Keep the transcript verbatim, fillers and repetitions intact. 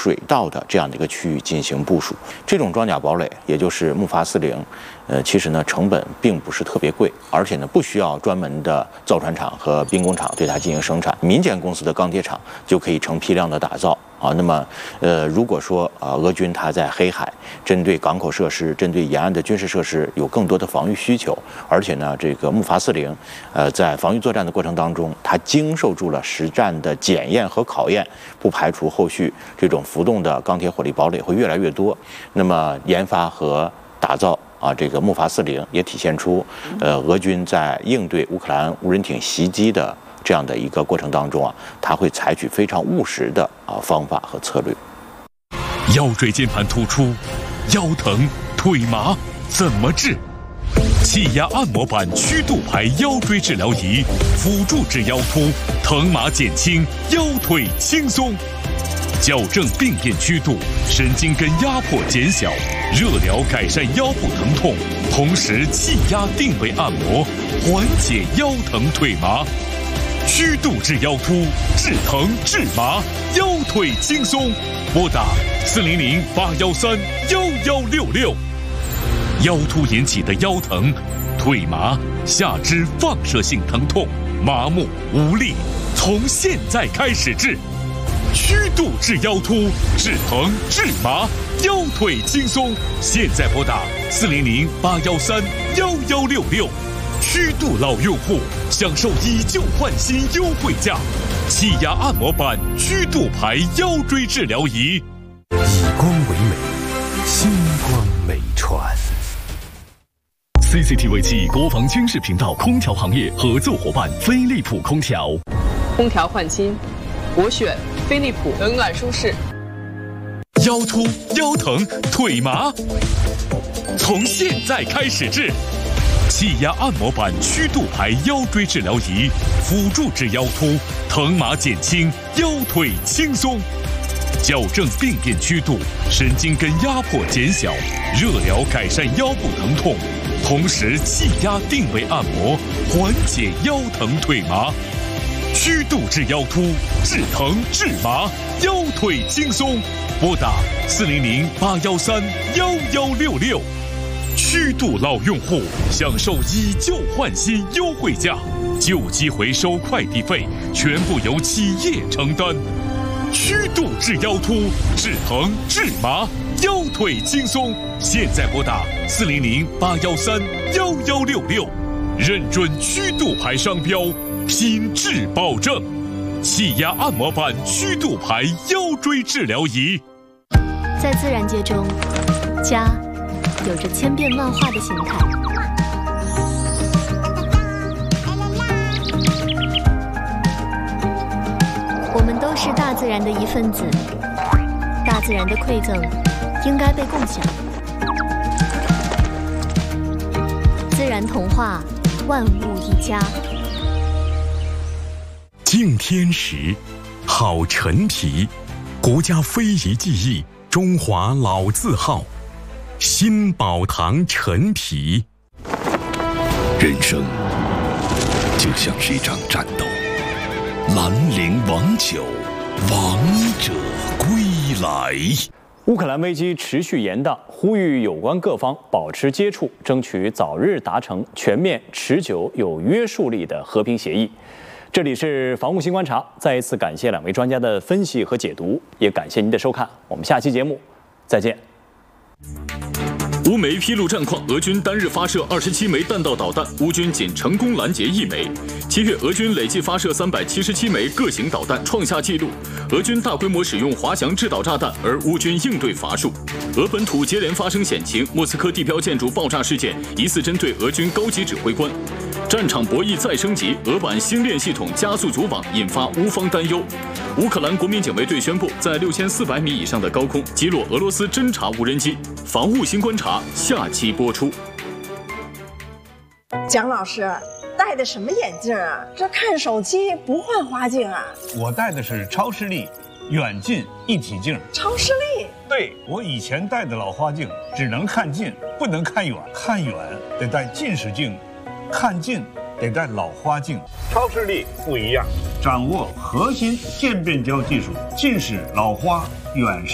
水道的这样的一个区域进行部署。这种装甲堡垒，也就是木筏四零，呃，其实呢成本并不是特别贵，而且呢不需要专门的造船厂和兵工厂对它进行生产，民间公司的钢铁厂就可以成批量的打造。啊，那么，呃，如果说啊，俄军它在黑海针对港口设施、针对沿岸的军事设施有更多的防御需求，而且呢，这个木筏四零，呃，在防御作战的过程当中，它经受住了实战的检验和考验，不排除后续这种浮动的钢铁火力堡垒会越来越多。那么，研发和打造啊，这个木筏四零也体现出，呃，俄军在应对乌克兰无人艇袭击的这样的一个过程当中啊，他会采取非常务实的啊方法和策略。 腰椎间盘突出、腰疼、腿麻怎么治？气压按摩板曲度排腰椎治疗仪，辅助治腰突，疼麻减轻，腰腿轻松。矫正病变曲度，神经根压迫减小，热疗改善腰部疼痛，同时气压定位按摩，缓解腰疼腿麻。曲度治腰突，治疼治麻，腰腿轻松。拨打四零零八幺三幺幺六六。腰突引起的腰疼、腿麻、下肢放射性疼痛、麻木无力，从现在开始治。曲度治腰突，治疼治麻，腰腿轻松。现在拨打四零零八幺三幺幺六六。曲度老用户享受以旧换新优惠价，气压按摩板曲度排腰椎治疗仪。 以光为美，星光美传。 C C T V 七国防军事频道空调行业合作伙伴飞利浦空调。 空调换新，我选飞利浦，冷暖舒适。 腰突、腰疼、腿麻，从现在开始治。气压按摩板曲度排腰椎治疗仪，辅助治腰突，疼麻减轻，腰腿轻松。矫正病变曲度，神经根压迫减小，热疗改善腰部疼痛，同时气压定位按摩，缓解腰疼腿麻。曲度治腰突，治疼治麻，腰腿轻松。拨打四零零八幺三幺幺六六。曲度老用户享受以旧换新优惠价，旧机回收快递费全部由企业承担。曲度治腰突，治疼治麻，腰腿轻松。现在拨打四零零八幺三幺幺六六，认准曲度牌商标，品质保证。气压按摩板曲度牌腰椎治疗仪。 在自然界中，家有着千变万化的形态。我们都是大自然的一份子，大自然的馈赠应该被共享。自然童话，万物一家。 敬天时，好陈皮，国家非遗技艺，中华老字号。新宝堂陈皮。 人生就像是一场战斗，兰陵王酒，王者归来。 乌克兰危机持续延宕，呼吁有关各方保持接触，争取早日达成全面、持久、有约束力的和平协议。这里是防务新观察，再一次感谢两位专家的分析和解读，也感谢您的收看，我们下期节目再见。 乌媒披露战况，俄军单日发射二十七枚弹道导弹，乌军仅成功拦截一枚。七月，俄军累计发射三百七十七枚各型导弹，创下纪录。俄军大规模使用滑翔制导炸弹，而乌军应对乏术。俄本土接连发生险情，莫斯科地标建筑爆炸事件疑似针对俄军高级指挥官。战场博弈再升级，俄版星链系统加速组网，引发乌方担忧。乌克兰国民警卫队宣布，在六千四百米以上的高空击落俄罗斯侦察无人机。防务新观察下期播出。 蒋老师戴的什么眼镜啊？这看手机不换花镜啊？ 我戴的是超视力远近一体镜。 超视力？ 对，我以前戴的老花镜只能看近，不能看远，看远得戴近视镜，看近得戴老花镜。超视力不一样，掌握核心渐变焦技术，近视、老花、远视。